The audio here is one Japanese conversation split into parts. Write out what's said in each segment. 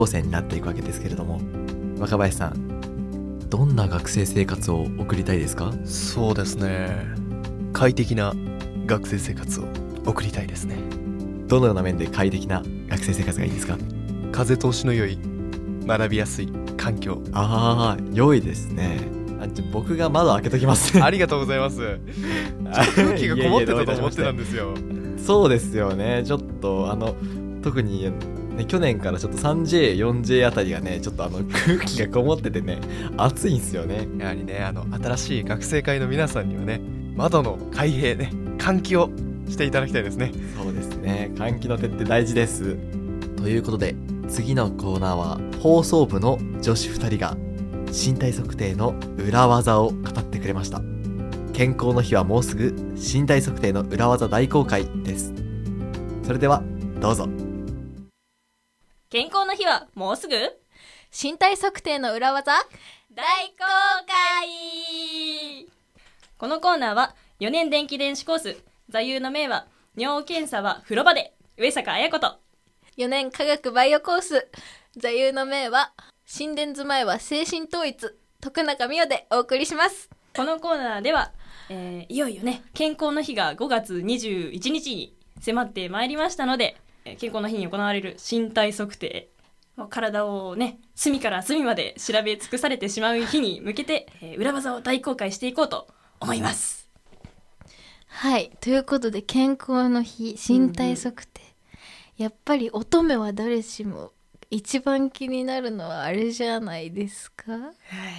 高生になっていくわけですけれども、若林さん、どんな学生生活を送りたいですか？ そうですね、快適な学生生活を送りたいですね。 どのような面で快適な学生生活がいいですか？ 風通しの良い、学びやすい環境。 良いですね。僕が窓開けときますありがとうございます。空気がこもってたと思ってたんですよ。 そうですよね。ちょっと特に、ね、去年からちょっと 3J、4J あたりがね、ちょっと空気がこもっててね、暑いんですよね。 やはりね、新しい学生会の皆さんにはね、窓の開閉ね、換気をしていただきたいですね。 そうですね、換気の徹底大事です。ということで、次のコーナーは放送部の女子2人が身体測定の裏技を語ってくれました。健康の日はもうすぐ、身体測定の裏技大公開です。それではどうぞ。 健康の日はもうすぐ、 身体測定の裏技大公開。このコーナーは4年電気電子コース、座右の銘は尿検査は風呂場で、上坂彩子と 4年科学バイオコース、座右の銘は心電図前は精神統一、徳中美代でお送りします。 このコーナーでは、いよいよね、健康の日が5月21日に迫ってまいりましたので、健康の日に行われる身体測定、体をね、隅から隅まで調べ尽くされてしまう日に向けて、裏技を大公開していこうと思います。 はい、ということで健康の日、身体測定、やっぱり乙女は誰しも一番気になるのはあれじゃないですか？はい、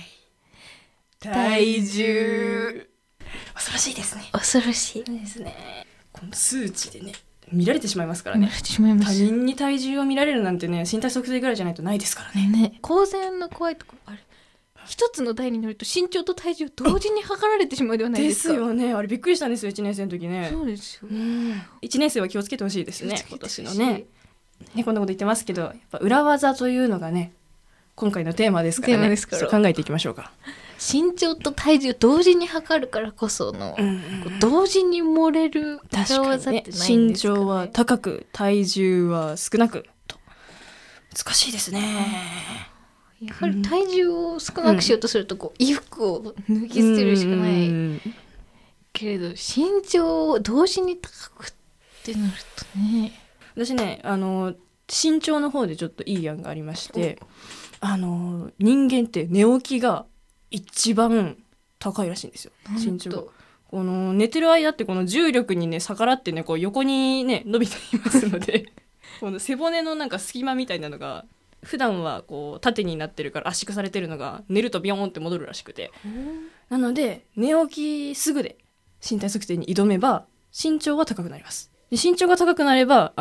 体重。恐ろしいですね。 恐ろしいですね。この数値でね、見られてしまいますからね。他人に体重を見られるなんてね、身体測定ぐらいじゃないとないですからね。 公然の怖いところあれ、一つの台に乗ると身長と体重同時に測られてしまうではないですか？ ですよね。あれびっくりしたんですよ、1年生の時ね。 そうですよ。 1年生は気をつけてほしいですね、今年のね。こんなこと言ってますけど、やっぱ裏技というのがね、今回のテーマですからね。そう考えていきましょうか。 身長と体重同時に測るからこその、同時に盛れる裏技ってないんですかね。 身長は高く、体重は少なくと。難しいですね。 やはり体重を少なくしようとすると衣服を脱ぎ捨てるしかないけれど、身長を同時に高くってなるとね。 私ね、身長の方でちょっといい案がありまして、人間って寝起きが一番高いらしいんですよ、身長が。この寝てる間ってこの重力にね逆らってね、こう横にね伸びていますのでこの背骨のなんか隙間みたいなのが普段はこう縦になってるから圧縮されてるのが寝るとビヨーンって戻るらしくて、なので寝起きすぐで身体測定に挑めば身長は高くなります。で身長が高くなれば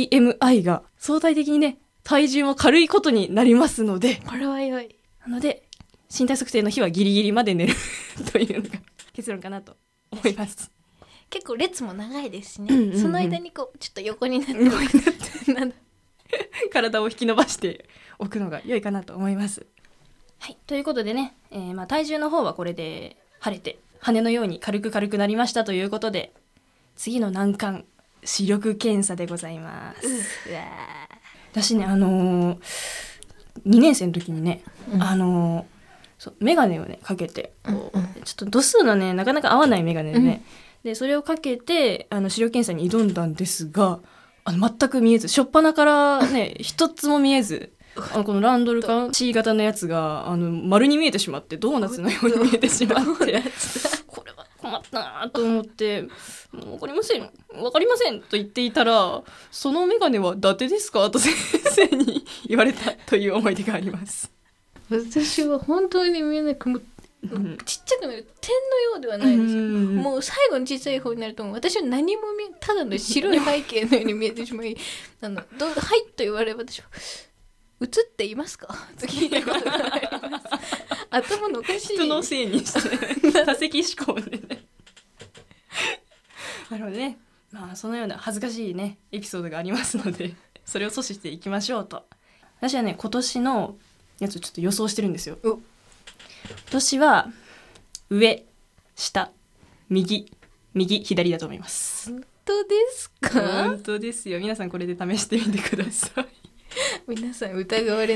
BMI が相対的にね体重も軽いことになりますので、 これは良い。 なので身体測定の日はギリギリまで寝るというのが結論かなと思います。 結構列も長いですしね、その間にこうちょっと横になって体を引き伸ばしておくのが良いかなと思います。はい、ということでね、体重の方はこれで晴れて羽のように軽くなりましたということで、次の難関、視力検査でございます。私ね、2年生の時にね、メガネをねかけて、ちょっと度数のねなかなか合わないメガネでね、でそれをかけて視力検査に挑んだんですが、全く見えず、初っ端からね一つも見えず、このランドル缶 C 型のやつが丸に見えてしまって、ドーナツのように見えてしまってこれは困ったなと思って、分かりませんと言っていたら、そのメガネは伊達ですかと先生に言われたという思い出があります。 私は本当に見えなく、もうちっちゃくなる、点のようではないですよ。もう最後に小さい方になると、私は何もただの白い背景のように見えてしまいはいと言われれば、私は映っていますかと聞いたことがあります。頭のおかしい、 人のせいにして多席思考でねなるほどね。そのような恥ずかしいねエピソードがありますので、それを阻止していきましょうと。私はね、今年のやつをちょっと予想してるんですよ。今年は上、下、右、左だと思います。 本当ですか？ 本当ですよ。皆さんこれで試してみてください。 皆さん疑われ